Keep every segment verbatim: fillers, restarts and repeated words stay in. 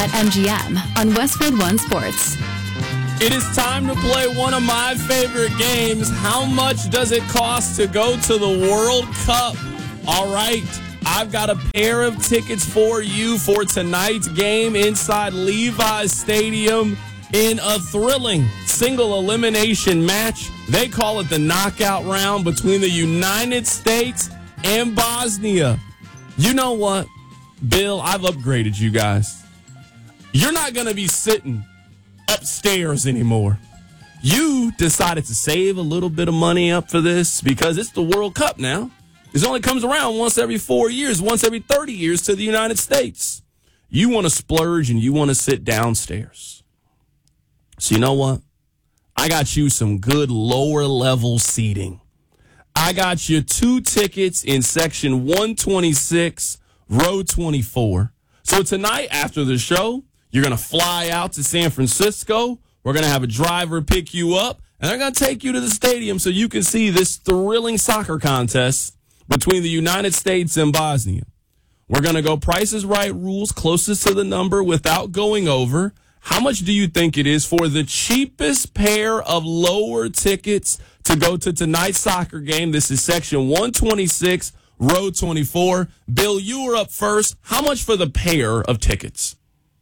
at M G M on Westwood One Sports. It is time to play one of my favorite games. How much does it cost to go to the World Cup? All right, I've got a pair of tickets for you for tonight's game inside Levi's Stadium in a thrilling single elimination match. They call it the knockout round between the United States and Bosnia. You know what, Bill, I've upgraded you guys. You're not going to be sitting upstairs anymore. You decided to save a little bit of money up for this because it's the World Cup now. This only comes around once every four years, once every thirty years to the United States. You want to splurge and you want to sit downstairs. So you know what? I got you some good lower level seating. I got you two tickets in section one twenty-six, row twenty-four. So tonight after the show, you're going to fly out to San Francisco. We're going to have a driver pick you up, and they're going to take you to the stadium so you can see this thrilling soccer contest between the United States and Bosnia. We're going to go Price is Right rules, closest to the number without going over. How much do you think it is for the cheapest pair of lower tickets to go to tonight's soccer game? This is section one twenty-six, row twenty-four. Bill, you were up first. How much for the pair of tickets?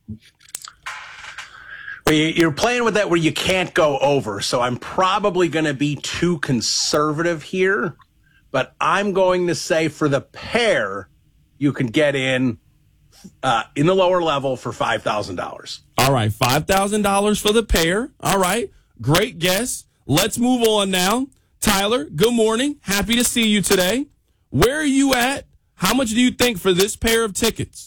Well, you're playing with that where you can't go over, so I'm probably going to be too conservative here, but I'm going to say for the pair, you can get in uh, in the lower level for five thousand dollars. All right, five thousand dollars for the pair. All right, great guess. Let's move on now. Tyler, good morning. Happy to see you today. Where are you at? How much do you think for this pair of tickets?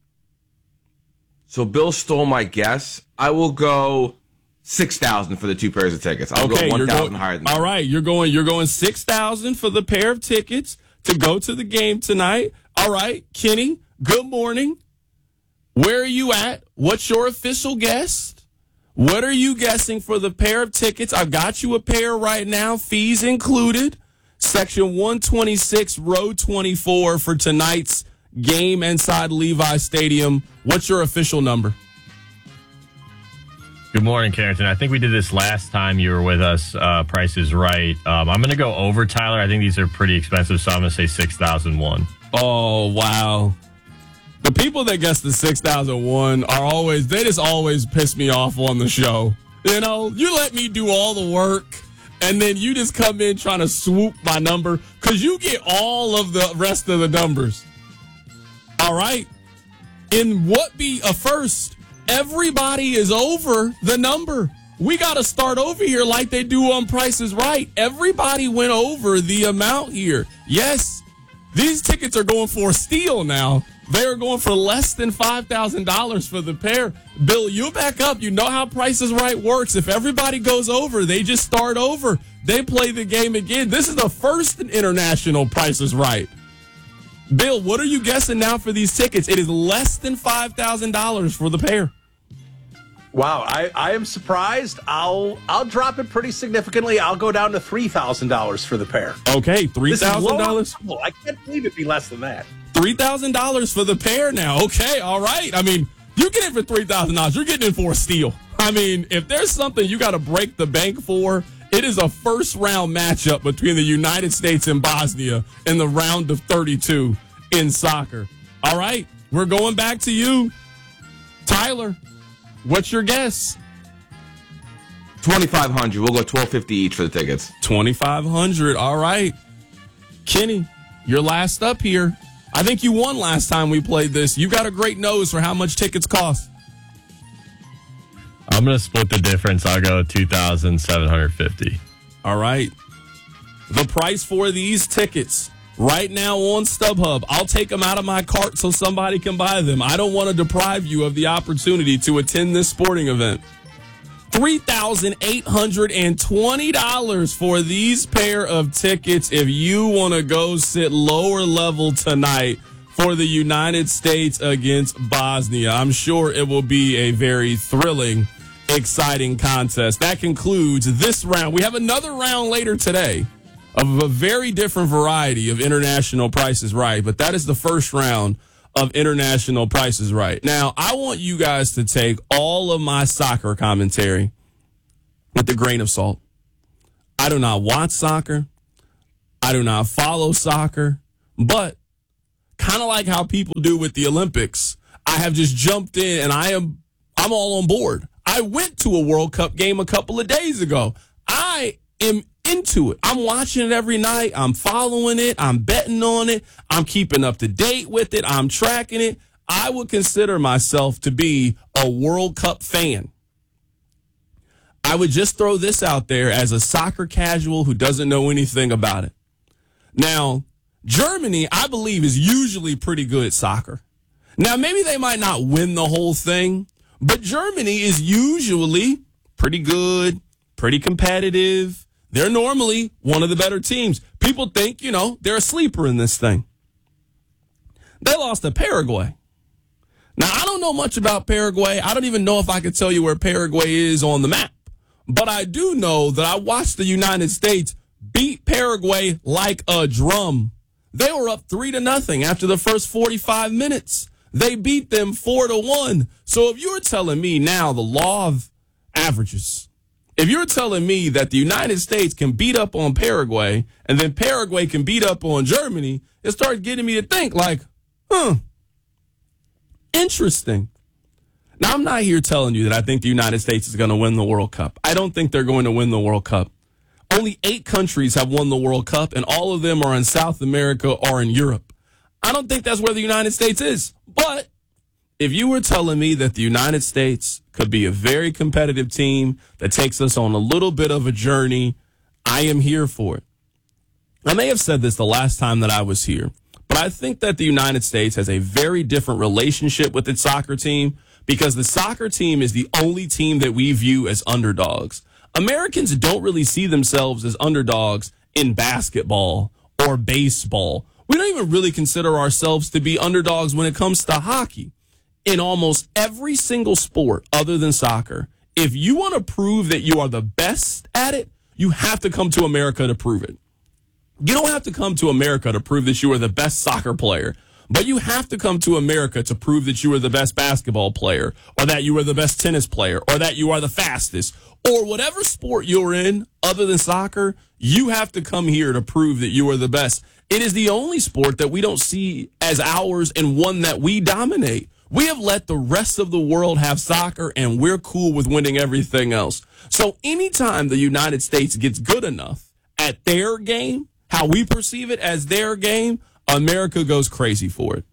So Bill stole my guess. I will go six thousand for the two pairs of tickets. I'll okay, go one thousand going, higher than that. All right, you're going you're going six thousand for the pair of tickets to go to the game tonight. All right, Kenny, good morning. Where are you at? What's your official guess? What are you guessing for the pair of tickets? I've got you a pair right now, fees included. Section one twenty-six, row twenty-four for tonight's game inside Levi's Stadium. What's your official number? Good morning, Carrington. I think we did this last time you were with us. Uh, Price is Right. Um, I'm going to go over, Tyler. I think these are pretty expensive, so I'm going to say six thousand one. Oh, wow. The people that guess the six thousand one are always, they just always piss me off on the show. You know, you let me do all the work, and then you just come in trying to swoop my number because you get all of the rest of the numbers. All right. In what be a first, everybody is over the number. We got to start over here like they do on Price is Right. Everybody went over the amount here. Yes, these tickets are going for a steal now. They are going for less than five thousand dollars for the pair. Bill, you back up. You know how Price is Right works. If everybody goes over, they just start over. They play the game again. This is the first international Price is Right. Bill, what are you guessing now for these tickets? It is less than five thousand dollars for the pair. Wow, I, I am surprised. I'll I'll drop it pretty significantly. I'll go down to three thousand dollars for the pair. Okay, three thousand dollars? I can't believe it'd be less than that. three thousand dollars for the pair now. Okay, all right. I mean, you get it for three thousand dollars. You're getting it for a steal. I mean, if there's something you got to break the bank for, it is a first-round matchup between the United States and Bosnia in the round of thirty-two in soccer. All right, we're going back to you. Tyler, what's your guess? twenty-five hundred. We'll go twelve fifty each for the tickets. twenty-five hundred. All right. Kenny, you're last up here. I think you won last time we played this. You got a great nose for how much tickets cost. I'm going to split the difference. I'll go two thousand seven hundred fifty. All right. The price for these tickets right now on StubHub, I'll take them out of my cart so somebody can buy them. I don't want to deprive you of the opportunity to attend this sporting event. three thousand eight hundred twenty dollars for these pair of tickets if you want to go sit lower level tonight for the United States against Bosnia. I'm sure it will be a very thrilling, exciting contest. That concludes this round. We have another round later today of a very different variety of international Price is Right, but that is the first round of International Price is Right. Now, I want you guys to take all of my soccer commentary with a grain of salt. I do not watch soccer. I do not follow soccer. But kind of like how people do with the Olympics, I have just jumped in and I am I'm all on board. I went to a World Cup game a couple of days ago. I am into it. I'm watching it every night. I'm following it. I'm betting on it. I'm keeping up to date with it. I'm tracking it. I would consider myself to be a World Cup fan. I would just throw this out there as a soccer casual who doesn't know anything about it. Now, Germany, I believe, is usually pretty good at soccer. Now, maybe they might not win the whole thing, but Germany is usually pretty good, pretty competitive. They're normally one of the better teams. People think, you know, they're a sleeper in this thing. They lost to Paraguay. Now, I don't know much about Paraguay. I don't even know if I could tell you where Paraguay is on the map. But I do know that I watched the United States beat Paraguay like a drum. They were up three to nothing after the first forty-five minutes. They beat them four to one. So if you're telling me now the law of averages, if you're telling me that the United States can beat up on Paraguay and then Paraguay can beat up on Germany, it starts getting me to think like, huh, interesting. Now, I'm not here telling you that I think the United States is going to win the World Cup. I don't think they're going to win the World Cup. Only eight countries have won the World Cup, and all of them are in South America or in Europe. I don't think that's where the United States is. But if you were telling me that the United States could be a very competitive team that takes us on a little bit of a journey, I am here for it. I may have said this the last time that I was here, but I think that the United States has a very different relationship with its soccer team because the soccer team is the only team that we view as underdogs. Americans don't really see themselves as underdogs in basketball or baseball. We don't even really consider ourselves to be underdogs when it comes to hockey. In almost every single sport other than soccer, if you want to prove that you are the best at it, you have to come to America to prove it. You don't have to come to America to prove that you are the best soccer player, but you have to come to America to prove that you are the best basketball player, or that you are the best tennis player, or that you are the fastest, or whatever sport you're in other than soccer, you have to come here to prove that you are the best. It is the only sport that we don't see as ours and one that we dominate. We have let the rest of the world have soccer, and we're cool with winning everything else. So anytime the United States gets good enough at their game, how we perceive it as their game, America goes crazy for it.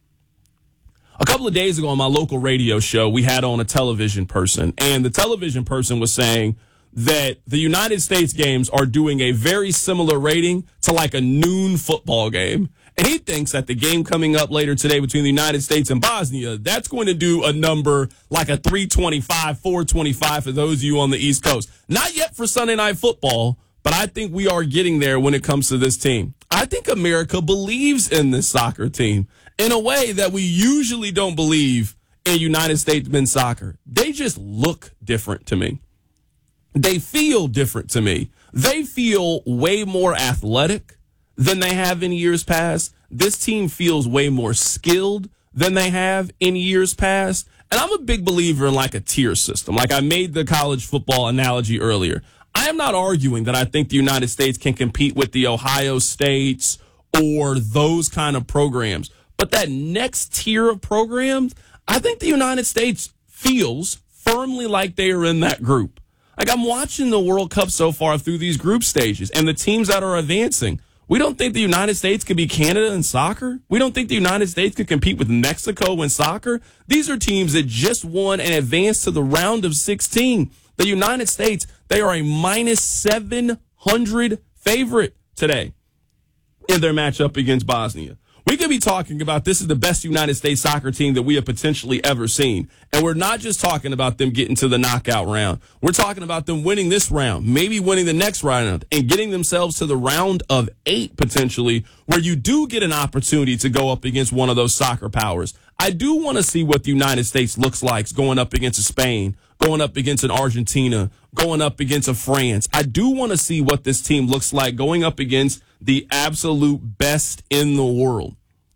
A couple of days ago on my local radio show, we had on a television person, and the television person was saying that the United States games are doing a very similar rating to like a noon football game. And he thinks that the game coming up later today between the United States and Bosnia, that's going to do a number like a three twenty-five, four twenty-five for those of you on the East Coast. Not yet for Sunday Night Football, but I think we are getting there when it comes to this team. I think America believes in this soccer team in a way that we usually don't believe in United States men's soccer. They just look different to me. They feel different to me. They feel way more athletic than they have in years past. This team feels way more skilled than they have in years past. And I'm a big believer in like a tier system. Like I made the college football analogy earlier. I am not arguing that I think the United States can compete with the Ohio States or those kind of programs. But that next tier of programs, I think the United States feels firmly like they are in that group. Like I'm watching the World Cup so far through these group stages and the teams that are advancing. We don't think the United States could be Canada in soccer. We don't think the United States could compete with Mexico in soccer. These are teams that just won and advanced to the round of sixteen. The United States, they are a minus seven hundred favorite today in their matchup against Bosnia. We could be talking about this is the best United States soccer team that we have potentially ever seen. And we're not just talking about them getting to the knockout round. We're talking about them winning this round, maybe winning the next round, and getting themselves to the round of eight potentially, where you do get an opportunity to go up against one of those soccer powers. I do want to see what the United States looks like going up against a Spain, going up against an Argentina, going up against a France. I do want to see what this team looks like going up against the absolute best in the world.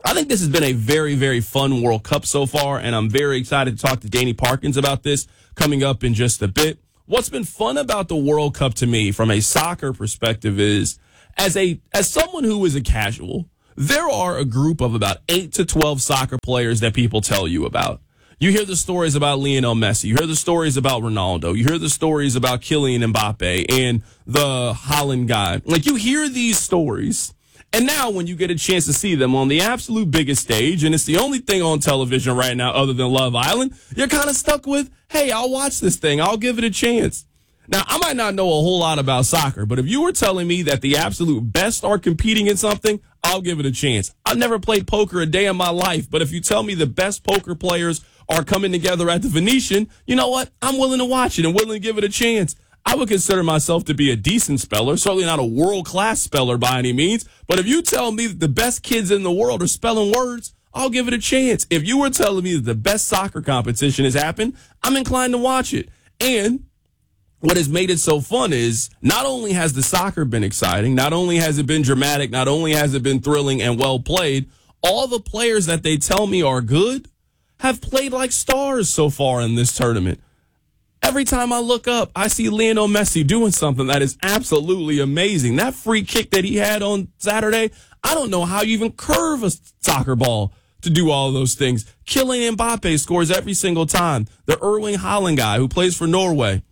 I think this has been a very, very fun World Cup so far, and I'm very excited to talk to Danny Parkins about this coming up in just a bit. What's been fun about the World Cup to me from a soccer perspective is, as a as someone who is a casual, there are a group of about eight to twelve soccer players that people tell you about. You hear the stories about Lionel Messi. You hear the stories about Ronaldo. You hear the stories about Kylian Mbappe and the Holland guy. Like, you hear these stories, and now when you get a chance to see them on the absolute biggest stage, and it's the only thing on television right now other than Love Island, you're kind of stuck with, hey, I'll watch this thing. I'll give it a chance. Now, I might not know a whole lot about soccer, but if you were telling me that the absolute best are competing in something, I'll give it a chance. I've never played poker a day in my life, but if you tell me the best poker players are coming together at the Venetian, you know what? I'm willing to watch it and willing to give it a chance. I would consider myself to be a decent speller, certainly not a world-class speller by any means, but if you tell me that the best kids in the world are spelling words, I'll give it a chance. If you were telling me that the best soccer competition has happened, I'm inclined to watch it. And what has made it so fun is not only has the soccer been exciting, not only has it been dramatic, not only has it been thrilling and well played, all the players that they tell me are good have played like stars so far in this tournament. Every time I look up, I see Lionel Messi doing something that is absolutely amazing. That free kick that he had on Saturday, I don't know how you even curve a soccer ball to do all those things. Kylian Mbappe scores every single time. The Erling Haaland guy who plays for Norway,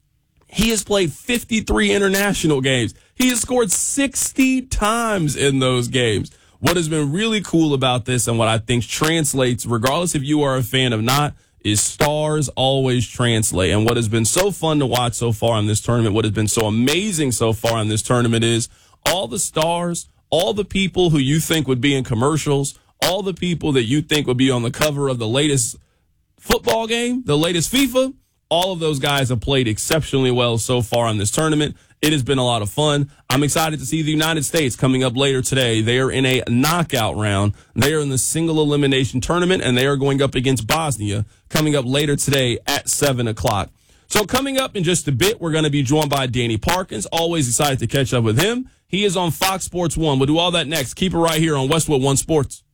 he has played fifty-three international games. He has scored sixty times in those games. What has been really cool about this and what I think translates, regardless if you are a fan or not, is stars always translate. And what has been so fun to watch so far in this tournament, what has been so amazing so far in this tournament is all the stars, all the people who you think would be in commercials, all the people that you think would be on the cover of the latest football game, the latest FIFA, all of those guys have played exceptionally well so far in this tournament. It has been a lot of fun. I'm excited to see the United States coming up later today. They are in a knockout round. They are in the single elimination tournament, and they are going up against Bosnia coming up later today at seven o'clock. So coming up in just a bit, we're going to be joined by Danny Parkins. Always excited to catch up with him. He is on Fox Sports one. We'll do all that next. Keep it right here on Westwood One Sports.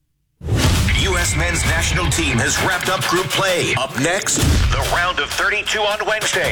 U S men's national team has wrapped up group play. Up next, the round of thirty-two on Wednesday.